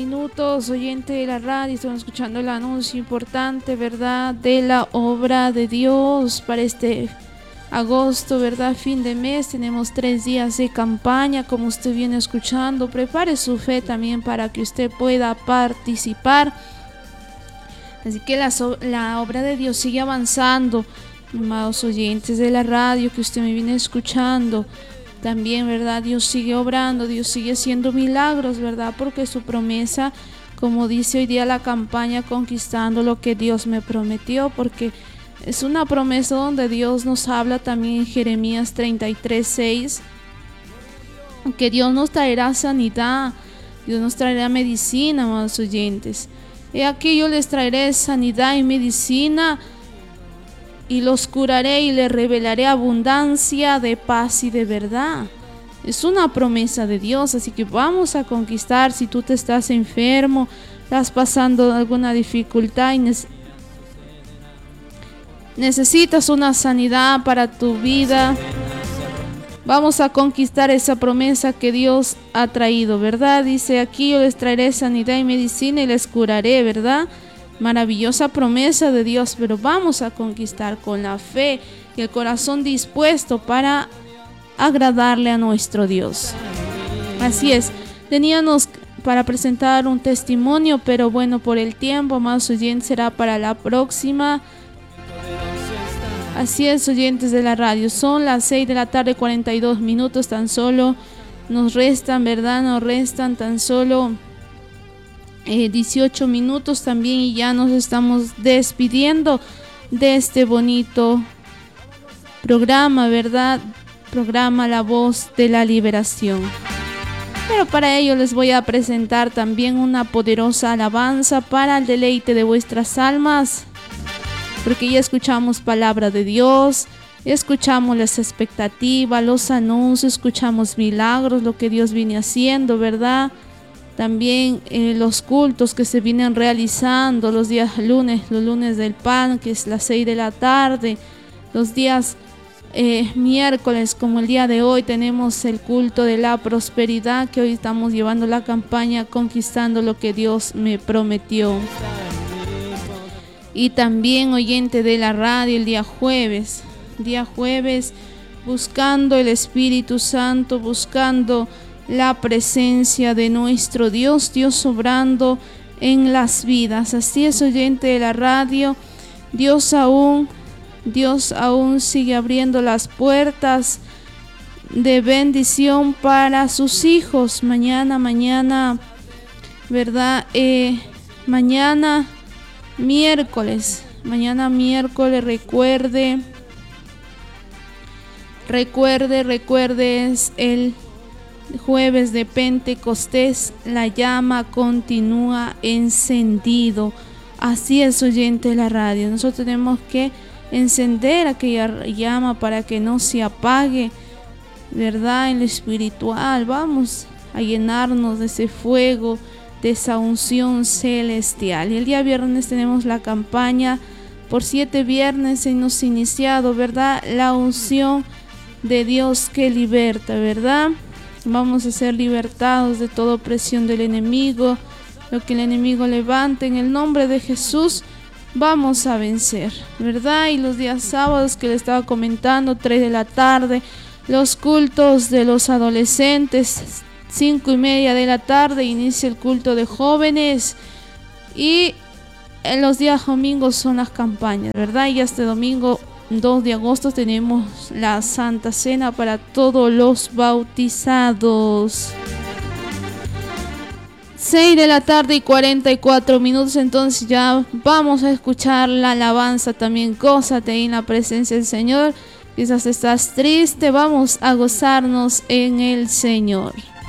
Minutos, oyente de la radio, estamos escuchando el anuncio importante, ¿verdad? De la obra de Dios para este agosto, ¿verdad? Fin de mes, tenemos 3 días de campaña, como usted viene escuchando. Prepare su fe también para que usted pueda participar. Así que la obra de Dios sigue avanzando, amados oyentes de la radio que usted me viene escuchando. También, ¿verdad? Dios sigue obrando, Dios sigue haciendo milagros, ¿verdad? Porque su promesa, como dice hoy día la campaña, conquistando lo que Dios me prometió, porque es una promesa donde Dios nos habla también en Jeremías 33:6, que Dios nos traerá sanidad, Dios nos traerá medicina, amados oyentes. He aquí yo les traeré sanidad y medicina, y los curaré y les revelaré abundancia de paz y de verdad. Es una promesa de Dios, así que vamos a conquistar. Si tú te estás enfermo, estás pasando alguna dificultad y necesitas una sanidad para tu vida, vamos a conquistar esa promesa que Dios ha traído, ¿verdad? Dice aquí, yo les traeré sanidad y medicina y les curaré, ¿verdad? Maravillosa promesa de Dios, pero vamos a conquistar con la fe y el corazón dispuesto para agradarle a nuestro Dios. Así es, teníamos para presentar un testimonio, pero bueno, por el tiempo, más oyentes, será para la próxima. Así es, oyentes de la radio, son las 6 de la tarde, 42 minutos, tan solo nos restan, ¿verdad? Nos restan tan solo 18 minutos también y ya nos estamos despidiendo de este bonito programa, ¿verdad? Programa La Voz de la Liberación. Pero para ello les voy a presentar también una poderosa alabanza para el deleite de vuestras almas, porque ya escuchamos palabra de Dios, escuchamos las expectativas, los anuncios, escuchamos milagros, lo que Dios viene haciendo, ¿verdad? También los cultos que se vienen realizando los días lunes, los lunes del pan, que es las 6 de la tarde, los días miércoles, como el día de hoy, tenemos el culto de la prosperidad, que hoy estamos llevando la campaña Conquistando lo que Dios me prometió. Y también, oyente de la radio, el día jueves, buscando el Espíritu Santo, buscando la presencia de nuestro Dios, Dios obrando en las vidas. Así es, oyente de la radio, Dios aún sigue abriendo las puertas de bendición para sus hijos. Mañana, ¿verdad? Mañana miércoles, recuerde, es el jueves de Pentecostés, la llama continúa encendido. Así es, oyente de la radio, nosotros tenemos que encender aquella llama para que no se apague, ¿verdad? En lo espiritual, vamos a llenarnos de ese fuego, de esa unción celestial. Y el día viernes tenemos la campaña por 7 viernes, hemos iniciado, ¿verdad? La unción de Dios que liberta, ¿verdad? Vamos a ser libertados de toda opresión del enemigo. Lo que el enemigo levante en el nombre de Jesús, vamos a vencer, ¿verdad? Y los días sábados que le estaba comentando, 3 de la tarde, los cultos de los adolescentes, 5:30 de la tarde, inicia el culto de jóvenes. Y en los días domingos son las campañas, ¿verdad? Y este domingo 2 de agosto tenemos la Santa Cena para todos los bautizados. 6 de la tarde y 44 minutos, entonces ya vamos a escuchar la alabanza también. Gózate en la presencia del Señor. Quizás estás triste, vamos a gozarnos en el Señor.